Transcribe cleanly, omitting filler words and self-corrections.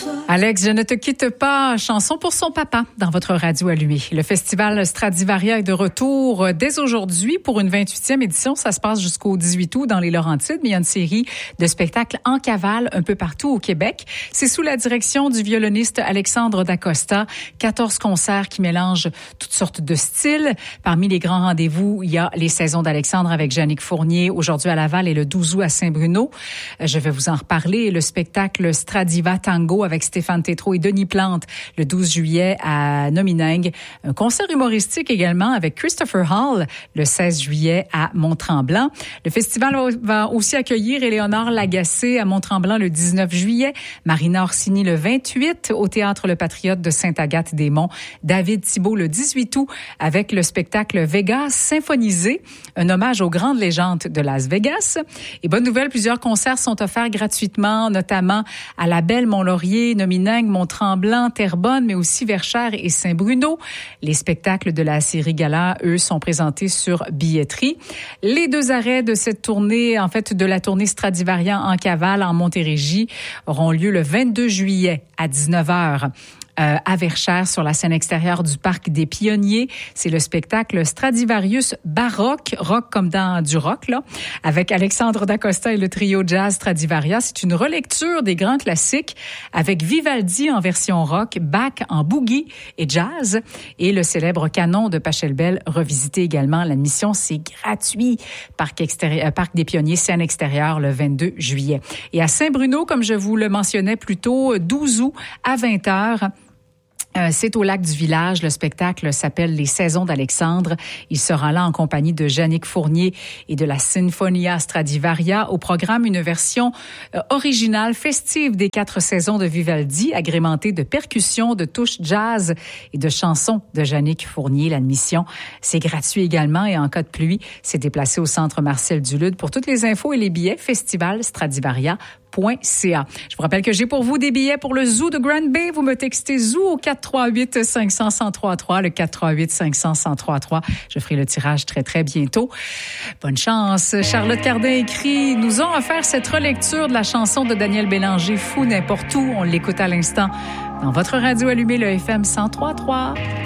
Alex, je ne te quitte pas, chanson pour son papa dans votre radio allumée. Le festival Stradivaria est de retour dès aujourd'hui pour une 28e édition. Ça se passe jusqu'au 18 août dans les Laurentides, mais il y a une série de spectacles en cavale un peu partout au Québec. C'est sous la direction du violoniste Alexandre Dacosta. 14 concerts qui mélangent toutes sortes de styles. Parmi les grands rendez-vous, il y a les saisons d'Alexandre avec Jannick Fournier, aujourd'hui à Laval et le 12 août à Saint-Bruno. Je vais vous en reparler. Le spectacle Stradiva Tango avec Stéphane Tétrault et Denis Plante le 12 juillet à Nomineng. Un concert humoristique également avec Christopher Hall le 16 juillet à Mont-Tremblant. Le festival va aussi accueillir Éléonore Lagacé à Mont-Tremblant le 19 juillet, Marina Orsini le 28 au Théâtre Le Patriote de Sainte-Agathe-des-Monts, David Thibault le 18 août avec le spectacle Vegas symphonisé, un hommage aux grandes légendes de Las Vegas. Et bonne nouvelle, plusieurs concerts sont offerts gratuitement, notamment à La Belle, Mont-Laurier, Nomineng, Mont-Tremblant, Terrebonne, mais aussi Verchères et Saint-Bruno. Les spectacles de la série Gala, eux, sont présentés sur billetterie. Les deux arrêts de cette tournée, en fait, de la tournée Stradivaria en cavale en Montérégie, auront lieu le 22 juillet à 19h. À Verchères, sur la scène extérieure du Parc des Pionniers. C'est le spectacle Stradivarius baroque, rock comme dans du rock, là, avec Alexandre Dacosta et le trio jazz Stradivaria. C'est une relecture des grands classiques avec Vivaldi en version rock, Bach en boogie et jazz et le célèbre canon de Pachelbel revisité également. L'admission, c'est gratuit. Parc des Pionniers, scène extérieure le 22 juillet. Et à Saint-Bruno, comme je vous le mentionnais plus tôt, 12 août à 20h, c'est au lac du village. Le spectacle s'appelle Les Saisons d'Alexandre. Il sera là en compagnie de Jannick Fournier et de la Sinfonia Stradivaria. Au programme, une version originale, festive des 4 saisons de Vivaldi, agrémentée de percussions, de touches jazz et de chansons de Jannick Fournier. L'admission, c'est gratuit également et en cas de pluie, c'est déplacé au Centre Marcel Dulude. Pour toutes les infos et les billets, festivalstradivaria.ca. Je vous rappelle que j'ai pour vous des billets pour le Zoo de Grand Bay. Vous me textez Zoo au 438-500-1033, le 438-500-1033. Je ferai le tirage très, très bientôt. Bonne chance. Charlotte Cardin écrit, nous ont offert cette relecture de la chanson de Daniel Bélanger, Fou n'importe où. On l'écoute à l'instant dans votre radio allumée, le FM 103.3.